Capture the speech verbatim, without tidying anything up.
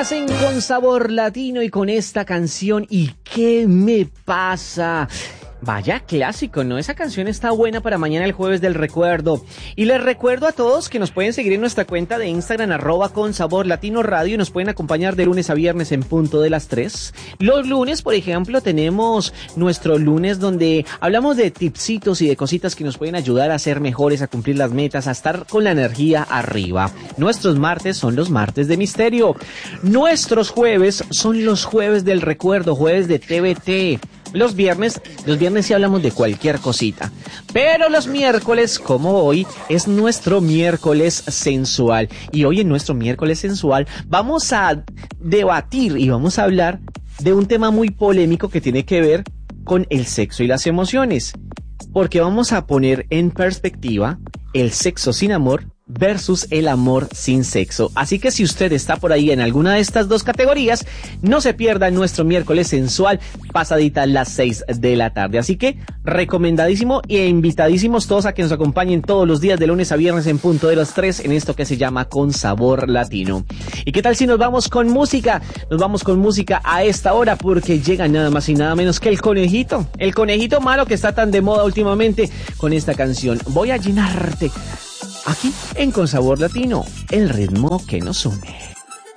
Estás en Con Sabor Latino y con esta canción ¿Y qué me pasa? Vaya clásico, ¿no? Esa canción está buena para mañana el jueves del recuerdo. Y les recuerdo a todos que nos pueden seguir en nuestra cuenta de Instagram, arroba con sabor latino radio, y nos pueden acompañar de lunes a viernes en punto de las tres. Los lunes, por ejemplo, tenemos nuestro lunes donde hablamos de tipsitos y de cositas que nos pueden ayudar a ser mejores, a cumplir las metas, a estar con la energía arriba. Nuestros martes son los martes de misterio. Nuestros jueves son los jueves del recuerdo, jueves de T V T. Los viernes, los viernes sí hablamos de cualquier cosita. Pero los miércoles, como hoy, es nuestro miércoles sensual. Y hoy en nuestro miércoles sensual vamos a debatir y vamos a hablar de un tema muy polémico que tiene que ver con el sexo y las emociones. Porque vamos a poner en perspectiva el sexo sin amor versus el amor sin sexo. Así que si usted está por ahí en alguna de estas dos categorías, no se pierda nuestro miércoles sensual pasadita las seis de la tarde. Así que recomendadísimo e invitadísimos todos a que nos acompañen todos los días de lunes a viernes en punto de las tres en esto que se llama Con Sabor Latino. ¿Y qué tal si nos vamos con música? Nos vamos con música a esta hora porque llega nada más y nada menos que el conejito. El conejito malo que está tan de moda últimamente con esta canción. Voy a llenarte. Aquí en Con Sabor Latino, el ritmo que nos une.